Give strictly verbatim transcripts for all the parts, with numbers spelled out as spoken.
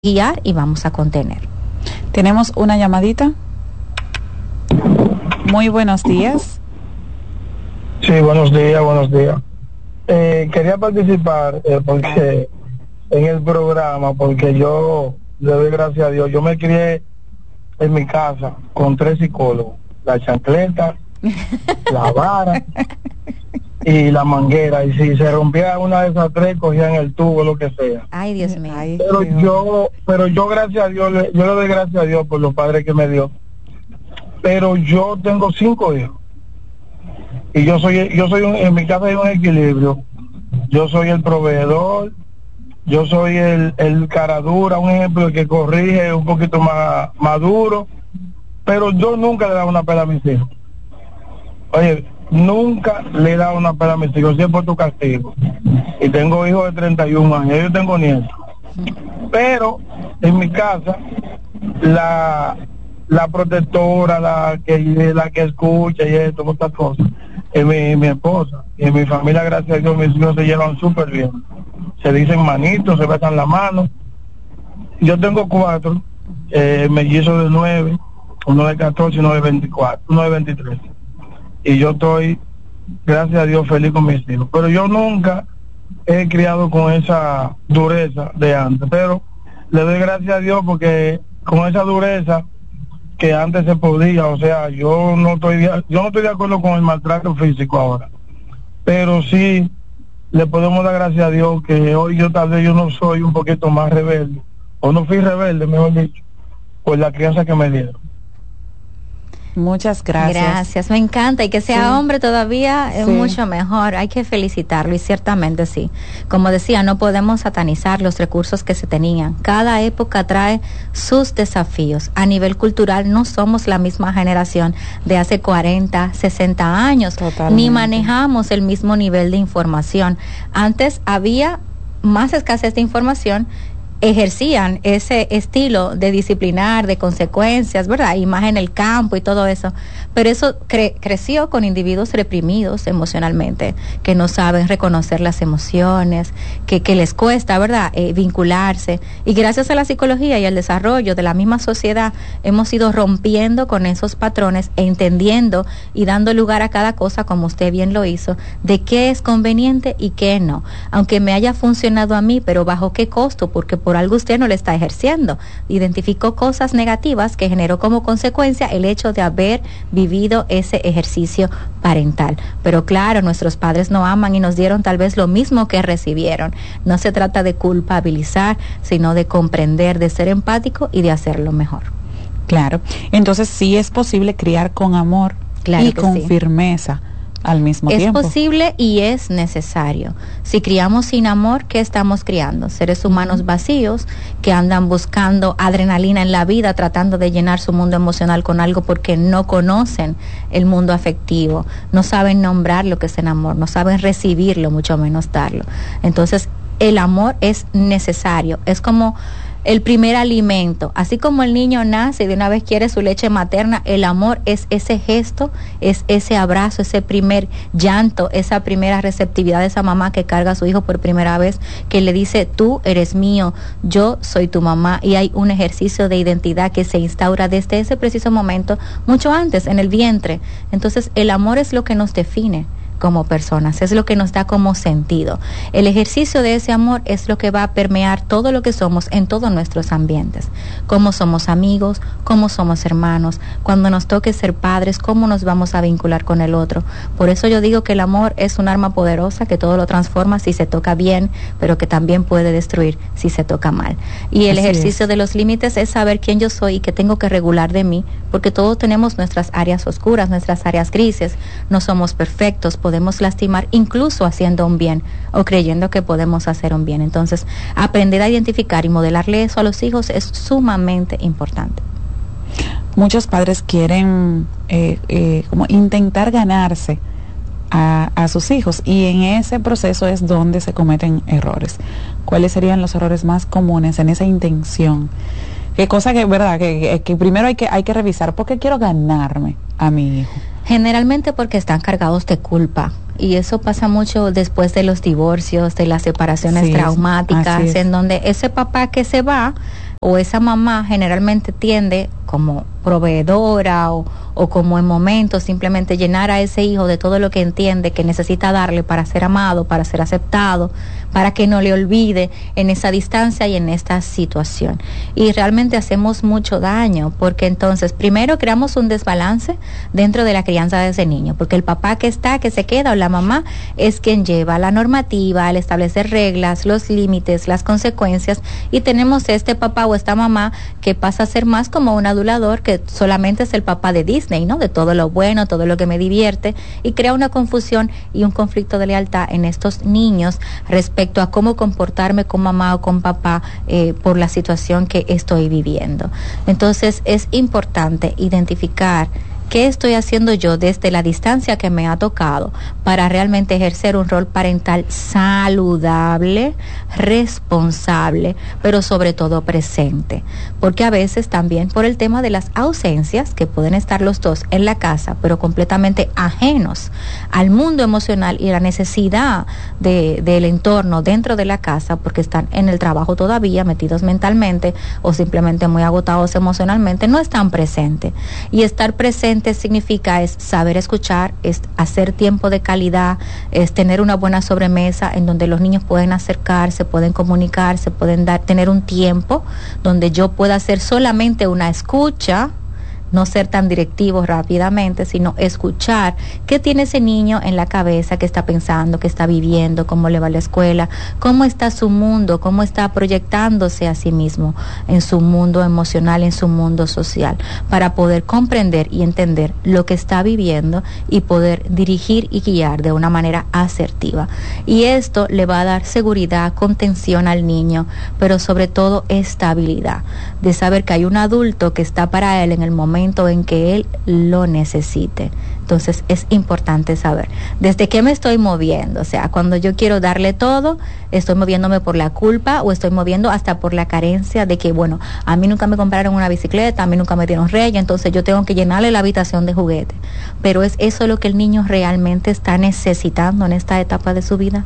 guiar y vamos a contener. Tenemos una llamadita. Muy buenos días. Sí, buenos días, buenos días. Eh, quería participar eh, porque en el programa, porque yo le doy gracias a Dios. Yo me crié en mi casa con tres psicólogos: la chancleta, la vara y la manguera, y si se rompía una de esas tres, cogían el tubo, lo que sea. Ay, Dios mío. Ay, pero Dios. yo, pero yo gracias a Dios, le, yo le doy gracias a Dios por los padres que me dio. Pero yo tengo cinco hijos y yo soy, yo soy un, en mi casa hay un equilibrio. Yo soy el proveedor, yo soy el, el cara dura, un ejemplo, el que corrige un poquito más maduro, pero yo nunca le he dado una pela a mis hijos. Oye, nunca le he dado una pela a mis hijos, siempre tu castigo. Y tengo hijos de treinta y un años, yo tengo nietos. Pero en mi casa, la la protectora, la que la que escucha y esto, muchas cosas, es mi, mi esposa. Y en mi familia, gracias a Dios, mis hijos se llevan súper bien. Se dicen manitos, se besan la mano. Yo tengo cuatro, eh, mellizos de nueve, uno de catorce y uno de veinticuatro, uno de veintitrés. Y yo estoy, gracias a Dios, feliz con mis hijos. Pero yo nunca he criado con esa dureza de antes. Pero le doy gracias a Dios porque con esa dureza que antes se podía, o sea, yo no estoy yo no estoy de acuerdo con el maltrato físico ahora, pero sí le podemos dar gracias a Dios que hoy yo tal vez yo no soy un poquito más rebelde, o no fui rebelde, mejor dicho, por la crianza que me dieron. Muchas gracias. Gracias, me encanta, y que sea sí. hombre todavía es sí. mucho mejor, hay que felicitarlo, y ciertamente sí. Como decía, no podemos satanizar los recursos que se tenían. Cada época trae sus desafíos. A nivel cultural no somos la misma generación de hace cuarenta, sesenta años, Totalmente. Ni manejamos el mismo nivel de información. Antes había más escasez de información, ejercían ese estilo de disciplinar, de consecuencias, ¿verdad? Y más en el campo y todo eso. Pero eso cre- creció con individuos reprimidos emocionalmente, que no saben reconocer las emociones, que, que les cuesta, ¿verdad? Eh, vincularse. Y gracias a la psicología y al desarrollo de la misma sociedad, hemos ido rompiendo con esos patrones e entendiendo y dando lugar a cada cosa, como usted bien lo hizo, de qué es conveniente y qué no. Aunque me haya funcionado a mí, pero bajo qué costo, porque por por algo usted no lo está ejerciendo. Identificó cosas negativas que generó como consecuencia el hecho de haber vivido ese ejercicio parental. Pero claro, nuestros padres no aman y nos dieron tal vez lo mismo que recibieron. No se trata de culpabilizar, sino de comprender, de ser empático y de hacerlo mejor. Claro, entonces sí es posible criar con amor claro y con sí. firmeza al mismo es tiempo. Es posible y es necesario. Si criamos sin amor, ¿qué estamos criando? Seres humanos vacíos que andan buscando adrenalina en la vida, tratando de llenar su mundo emocional con algo porque no conocen el mundo afectivo, no saben nombrar lo que es el amor, no saben recibirlo, mucho menos darlo. Entonces, el amor es necesario, es como el primer alimento. Así como el niño nace y de una vez quiere su leche materna, el amor es ese gesto, es ese abrazo, ese primer llanto, esa primera receptividad de esa mamá que carga a su hijo por primera vez, que le dice: tú eres mío, yo soy tu mamá, y hay un ejercicio de identidad que se instaura desde ese preciso momento, mucho antes, en el vientre. Entonces, el amor es lo que nos define como personas, es lo que nos da como sentido. El ejercicio de ese amor es lo que va a permear todo lo que somos en todos nuestros ambientes. Cómo somos amigos, cómo somos hermanos, cuando nos toque ser padres, cómo nos vamos a vincular con el otro. Por eso yo digo que el amor es un arma poderosa que todo lo transforma si se toca bien, pero que también puede destruir si se toca mal. Y el Así ejercicio es. de los límites es saber quién yo soy y qué tengo que regular de mí, porque todos tenemos nuestras áreas oscuras, nuestras áreas grises, no somos perfectos, podemos lastimar incluso haciendo un bien o creyendo que podemos hacer un bien. Entonces, aprender a identificar y modelarle eso a los hijos es sumamente importante. Muchos padres quieren eh, eh, como intentar ganarse a, a sus hijos, y en ese proceso es donde se cometen errores. ¿Cuáles serían los errores más comunes en esa intención? Qué cosa que, verdad, que, que primero hay que hay que revisar. ¿Por qué quiero ganarme a mi hijo? Generalmente porque están cargados de culpa, y eso pasa mucho después de los divorcios, de las separaciones sí, traumáticas, en donde ese papá que se va o esa mamá generalmente tiende como proveedora o, o como en momentos simplemente llenar a ese hijo de todo lo que entiende que necesita darle para ser amado, para ser aceptado, para que no le olvide en esa distancia y en esta situación. Y realmente hacemos mucho daño, porque entonces primero creamos un desbalance dentro de la crianza de ese niño, porque el papá que está, que se queda, o la mamá es quien lleva la normativa, el establecer reglas, los límites, las consecuencias, y tenemos este papá o esta mamá que pasa a ser más como un adulador, que solamente es el papá de Disney, ¿no? De todo lo bueno, todo lo que me divierte, y crea una confusión y un conflicto de lealtad en estos niños respecto a cómo comportarme con mamá o con papá eh, por la situación que estoy viviendo. Entonces es importante identificar ¿qué estoy haciendo yo desde la distancia que me ha tocado para realmente ejercer un rol parental saludable, responsable, pero sobre todo presente? Porque a veces también por el tema de las ausencias, que pueden estar los dos en la casa, pero completamente ajenos al mundo emocional y la necesidad de, del entorno dentro de la casa, porque están en el trabajo todavía, metidos mentalmente o simplemente muy agotados emocionalmente, no están presentes. Y estar presente significa es saber escuchar, es hacer tiempo de calidad, es tener una buena sobremesa en donde los niños pueden acercarse, pueden comunicarse, pueden dar, tener un tiempo donde yo pueda hacer solamente una escucha, no ser tan directivos rápidamente, sino escuchar qué tiene ese niño en la cabeza, qué está pensando, qué está viviendo, cómo le va a la escuela, cómo está su mundo, cómo está proyectándose a sí mismo en su mundo emocional, en su mundo social, para poder comprender y entender lo que está viviendo y poder dirigir y guiar de una manera asertiva. Y esto le va a dar seguridad, contención al niño, pero sobre todo estabilidad, de saber que hay un adulto que está para él en el momento en que él lo necesite. Entonces es importante saber desde qué me estoy moviendo. O sea, cuando yo quiero darle todo, estoy moviéndome por la culpa o estoy moviendo hasta por la carencia de que, bueno, a mí nunca me compraron una bicicleta, a mí nunca me dieron reyes, entonces yo tengo que llenarle la habitación de juguetes. Pero ¿es eso lo que el niño realmente está necesitando en esta etapa de su vida?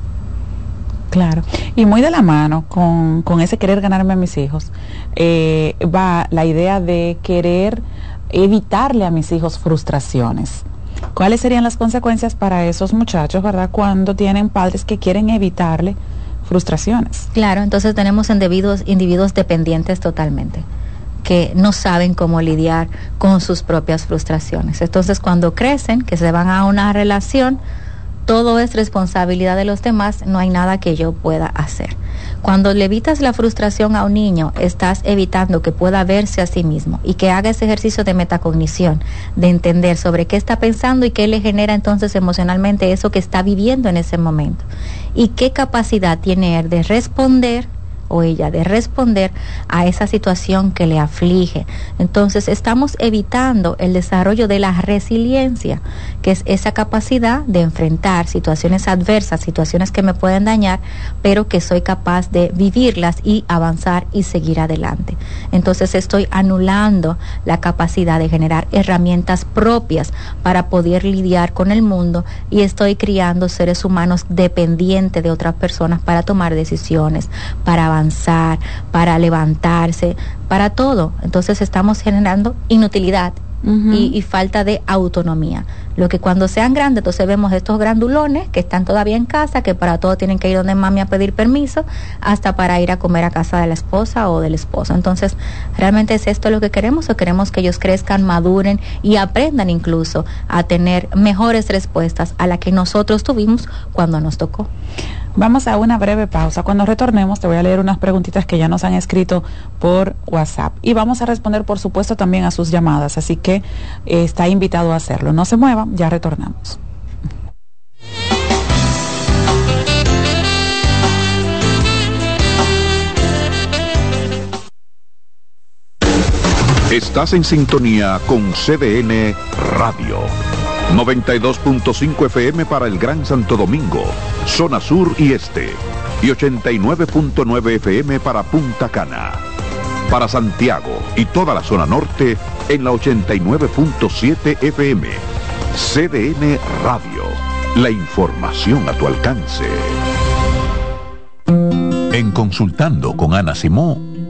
Claro, y muy de la mano con, con ese querer ganarme a mis hijos, eh, va la idea de querer evitarle a mis hijos frustraciones. ¿Cuáles serían las consecuencias para esos muchachos, verdad, cuando tienen padres que quieren evitarle frustraciones? Claro, entonces tenemos individuos, individuos dependientes totalmente, que no saben cómo lidiar con sus propias frustraciones. Entonces cuando crecen, que se van a una relación, todo es responsabilidad de los demás, no hay nada que yo pueda hacer. Cuando le evitas la frustración a un niño, estás evitando que pueda verse a sí mismo y que haga ese ejercicio de metacognición, de entender sobre qué está pensando y qué le genera entonces emocionalmente eso que está viviendo en ese momento. Y qué capacidad tiene él de responder o ella de responder a esa situación que le aflige. Entonces estamos evitando el desarrollo de la resiliencia, que es esa capacidad de enfrentar situaciones adversas, situaciones que me pueden dañar, pero que soy capaz de vivirlas y avanzar y seguir adelante. Entonces estoy anulando la capacidad de generar herramientas propias para poder lidiar con el mundo y estoy criando seres humanos dependientes de otras personas para tomar decisiones, para avanzar, para levantarse, para todo. Entonces estamos generando inutilidad uh-huh. y, y falta de autonomía. Lo que cuando sean grandes, entonces vemos estos grandulones que están todavía en casa, que para todo tienen que ir donde mami a pedir permiso, hasta para ir a comer a casa de la esposa o del esposo. Entonces, ¿realmente es esto lo que queremos o queremos que ellos crezcan, maduren y aprendan incluso a tener mejores respuestas a las que nosotros tuvimos cuando nos tocó? Vamos a una breve pausa. Cuando retornemos te voy a leer unas preguntitas que ya nos han escrito por WhatsApp y vamos a responder por supuesto también a sus llamadas, así que eh, está invitado a hacerlo. No se mueva, ya retornamos. Estás en sintonía con C D N Radio. noventa y dos punto cinco F M para el Gran Santo Domingo, zona sur y este, y ochenta y nueve punto nueve F M para Punta Cana. Para Santiago y toda la zona norte en la ochenta y nueve punto siete F M. C D N Radio, la información a tu alcance. En Consultando con Ana Simó,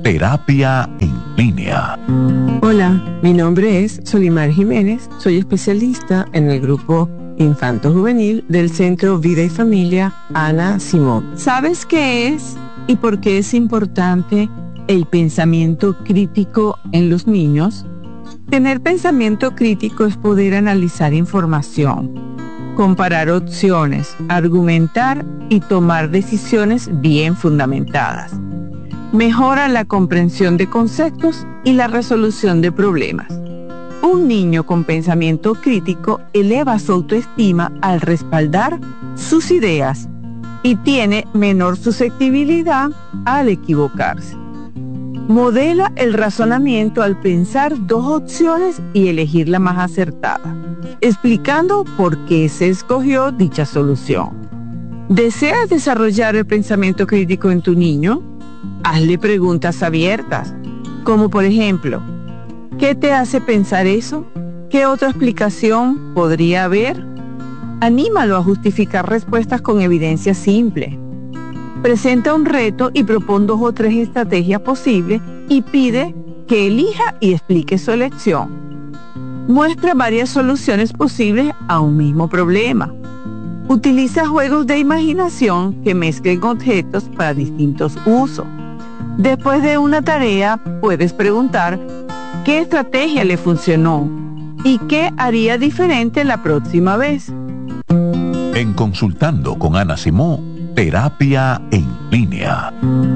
Terapia en línea. Hola, mi nombre es Solimar Jiménez, soy especialista en el grupo Infanto Juvenil del Centro Vida y Familia Ana Simón. ¿Sabes qué es y por qué es importante el pensamiento crítico en los niños? Tener pensamiento crítico es poder analizar información, comparar opciones, argumentar y tomar decisiones bien fundamentadas. Mejora la comprensión de conceptos y la resolución de problemas. Un niño con pensamiento crítico eleva su autoestima al respaldar sus ideas y tiene menor susceptibilidad al equivocarse. Modela el razonamiento al pensar dos opciones y elegir la más acertada, explicando por qué se escogió dicha solución. ¿Deseas desarrollar el pensamiento crítico en tu niño? Hazle preguntas abiertas, como por ejemplo, ¿qué te hace pensar eso? ¿Qué otra explicación podría haber? Anímalo a justificar respuestas con evidencia simple. Presenta un reto y propone dos o tres estrategias posibles y pide que elija y explique su elección. Muestra varias soluciones posibles a un mismo problema. Utiliza juegos de imaginación que mezclen objetos para distintos usos. Después de una tarea, puedes preguntar qué estrategia le funcionó y qué haría diferente la próxima vez. En Consultando con Ana Simón, Terapia en línea.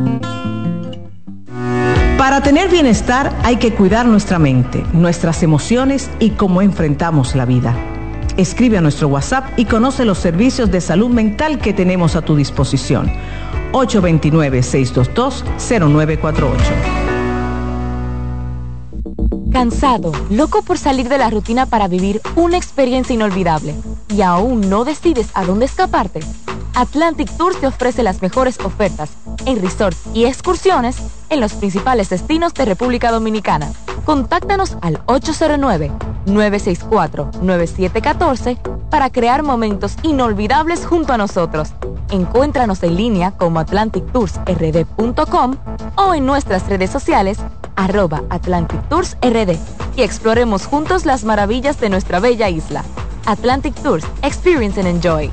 Para tener bienestar hay que cuidar nuestra mente, nuestras emociones y cómo enfrentamos la vida. Escribe a nuestro WhatsApp y conoce los servicios de salud mental que tenemos a tu disposición. ocho dos nueve, seis dos dos, cero nueve cuatro ocho. ¿Cansado, loco por salir de la rutina para vivir una experiencia inolvidable y aún no decides a dónde escaparte? Atlantic Tours te ofrece las mejores ofertas en resorts y excursiones en los principales destinos de República Dominicana. Contáctanos al ocho cero nueve, nueve seis cuatro, nueve siete uno cuatro para crear momentos inolvidables junto a nosotros. Encuéntranos en línea como atlantic tours r d punto com o en nuestras redes sociales arroba Atlantic Tours R D y exploremos juntos las maravillas de nuestra bella isla. Atlantic Tours, experience and enjoy.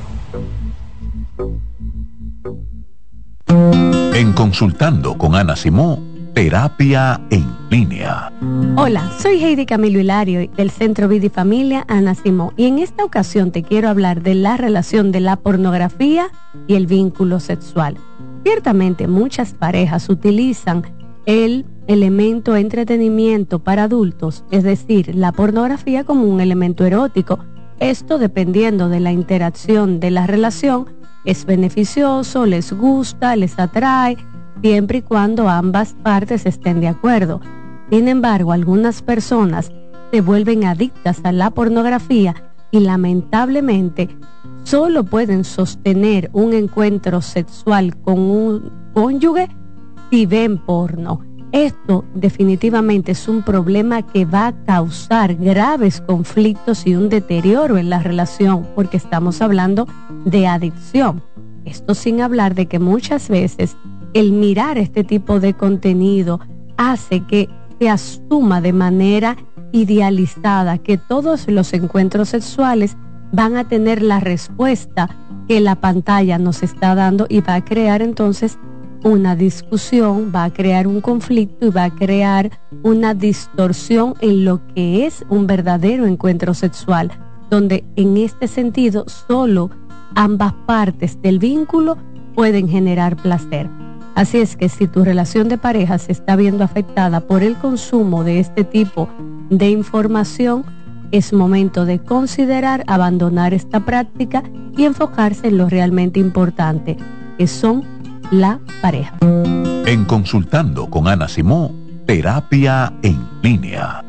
En Consultando con Ana Simón, Terapia en línea. Hola, soy Heidi Camilo Hilario del Centro Vida y Familia Ana Simón y en esta ocasión te quiero hablar de la relación de la pornografía y el vínculo sexual. Ciertamente muchas parejas utilizan el elemento entretenimiento para adultos, es decir, la pornografía como un elemento erótico. Esto dependiendo de la interacción de la relación es beneficioso, les gusta, les atrae, siempre y cuando ambas partes estén de acuerdo. Sin embargo, algunas personas se vuelven adictas a la pornografía y lamentablemente solo pueden sostener un encuentro sexual con un cónyuge si ven porno. Esto definitivamente es un problema que va a causar graves conflictos y un deterioro en la relación, porque estamos hablando de adicción. Esto sin hablar de que muchas veces el mirar este tipo de contenido hace que se asuma de manera idealizada que todos los encuentros sexuales van a tener la respuesta que la pantalla nos está dando y va a crear entonces una discusión, va a crear un conflicto y va a crear una distorsión en lo que es un verdadero encuentro sexual, donde en este sentido solo ambas partes del vínculo pueden generar placer. Así es que si tu relación de pareja se está viendo afectada por el consumo de este tipo de información, es momento de considerar abandonar esta práctica y enfocarse en lo realmente importante, que son la pareja. En Consultando con Ana Simón, Terapia en línea.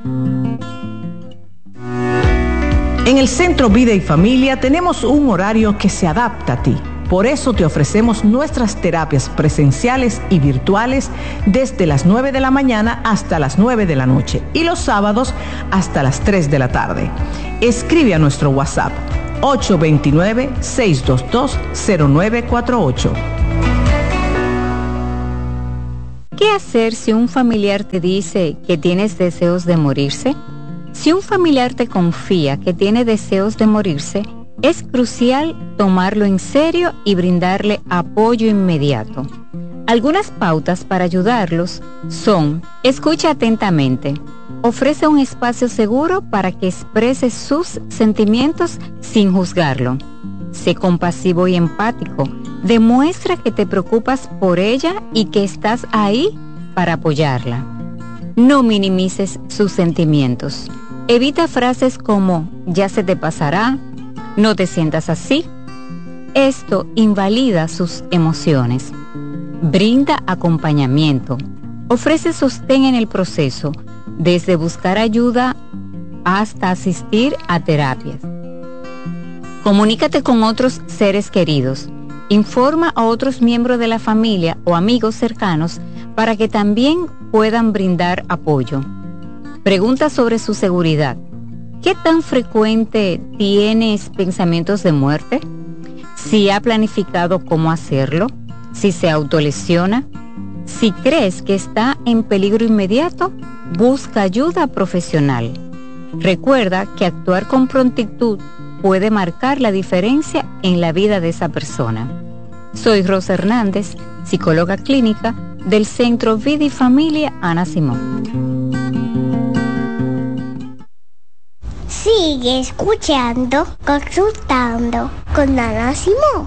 En el Centro Vida y Familia tenemos un horario que se adapta a ti. Por eso te ofrecemos nuestras terapias presenciales y virtuales desde las nueve de la mañana hasta las nueve de la noche y los sábados hasta las tres de la tarde. Escribe a nuestro WhatsApp ocho dos nueve, seis dos dos, cero nueve cuatro ocho. ¿Qué hacer si un familiar te dice que tienes deseos de morirse? Si un familiar te confía que tiene deseos de morirse, es crucial tomarlo en serio y brindarle apoyo inmediato. Algunas pautas para ayudarlos son: escucha atentamente, ofrece un espacio seguro para que exprese sus sentimientos sin juzgarlo. Sé compasivo y empático, demuestra que te preocupas por ella y que estás ahí para apoyarla. No minimices sus sentimientos. Evita frases como "ya se te pasará", "no te sientas así". Esto invalida sus emociones. Brinda acompañamiento. Ofrece sostén en el proceso, desde buscar ayuda hasta asistir a terapias. Comunícate con otros seres queridos. Informa a otros miembros de la familia o amigos cercanos para que también puedan brindar apoyo. Pregunta sobre su seguridad. ¿Qué tan frecuente tienes pensamientos de muerte? Si ha planificado cómo hacerlo, si se autolesiona. Si crees que está en peligro inmediato, busca ayuda profesional. Recuerda que actuar con prontitud puede marcar la diferencia en la vida de esa persona. Soy Rosa Hernández, psicóloga clínica del Centro Vida y Familia Ana Simón. Sigue escuchando, consultando con Ana Simón.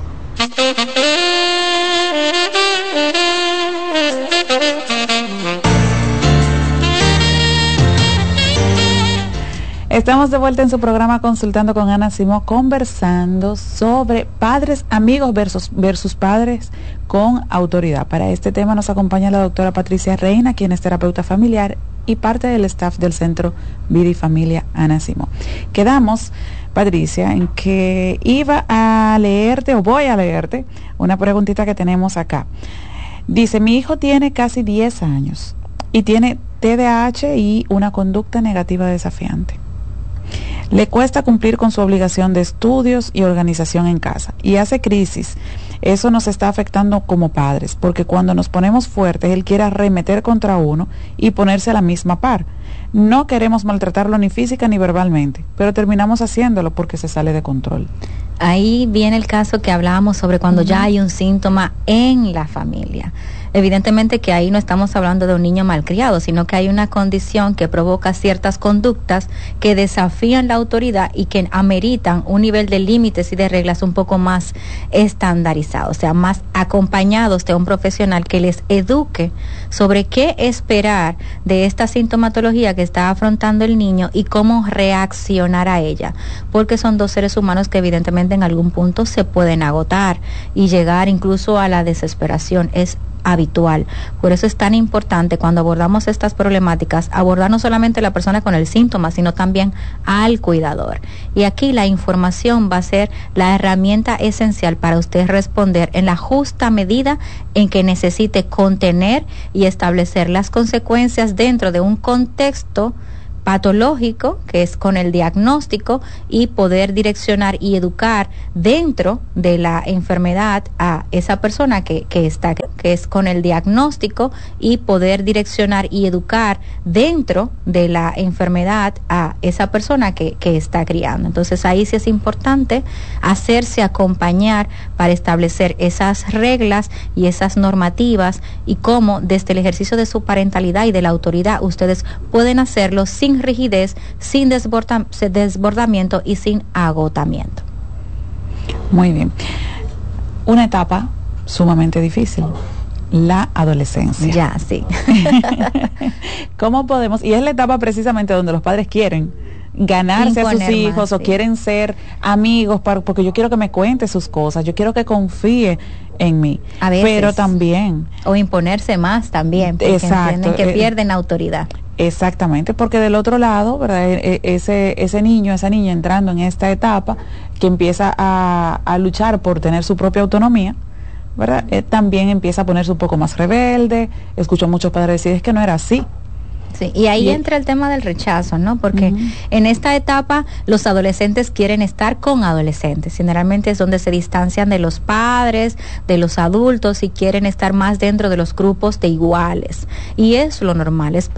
Estamos de vuelta en su programa Consultando con Ana Simón, conversando sobre padres, amigos versus, versus padres con autoridad. Para este tema nos acompaña la doctora Patricia Reina, quien es terapeuta familiar y parte del staff del Centro Vida y Familia Ana Simón. Quedamos, Patricia, en que iba a leerte, o voy a leerte, una preguntita que tenemos acá. Dice: mi hijo tiene casi diez años y tiene T D A H y una conducta negativa desafiante. Le cuesta cumplir con su obligación de estudios y organización en casa y hace crisis. Eso nos está afectando como padres, porque cuando nos ponemos fuertes, él quiere arremeter contra uno y ponerse a la misma par. No queremos maltratarlo ni física ni verbalmente, pero terminamos haciéndolo porque se sale de control. Ahí viene el caso que hablábamos sobre cuando uh-huh. ya hay un síntoma en la familia. Evidentemente que ahí no estamos hablando de un niño malcriado, sino que hay una condición que provoca ciertas conductas que desafían la autoridad y que ameritan un nivel de límites y de reglas un poco más estandarizado, o sea, más acompañados de un profesional que les eduque sobre qué esperar de esta sintomatología que está afrontando el niño y cómo reaccionar a ella, porque son dos seres humanos que evidentemente en algún punto se pueden agotar y llegar incluso a la desesperación. Es habitual. Por eso es tan importante cuando abordamos estas problemáticas, abordar no solamente a la persona con el síntoma, sino también al cuidador. Y aquí la información va a ser la herramienta esencial para usted responder en la justa medida en que necesite contener y establecer las consecuencias dentro de un contexto patológico, que es con el diagnóstico, y poder direccionar y educar dentro de la enfermedad a esa persona que, que está, que es con el diagnóstico, y poder direccionar y educar dentro de la enfermedad a esa persona que, que está criando. Entonces ahí sí es importante hacerse acompañar para establecer esas reglas y esas normativas y cómo desde el ejercicio de su parentalidad y de la autoridad ustedes pueden hacerlo sin rigidez, sin desborda, desbordamiento y sin agotamiento. Muy bien. Una etapa sumamente difícil, la adolescencia. Ya, sí. ¿Cómo podemos? Y es la etapa precisamente donde los padres quieren ganarse Imponer a sus hijos más, o sí. quieren ser amigos, para, porque yo quiero que me cuente sus cosas, yo quiero que confíe en mí, a veces, pero también o imponerse más también, porque exacto, entienden que eh, pierden autoridad. Exactamente, porque del otro lado, ¿verdad? E- ese ese niño, esa niña entrando en esta etapa que empieza a, a luchar por tener su propia autonomía, ¿verdad? Eh, también empieza a ponerse un poco más rebelde. Escucho a muchos padres decir, es que no era así. Sí, y ahí Y- entra el tema del rechazo, ¿no? Porque Ujú. en esta etapa los adolescentes quieren estar con adolescentes. Generalmente es donde se distancian de los padres, de los adultos y quieren estar más dentro de los grupos de iguales. Y es lo normal, es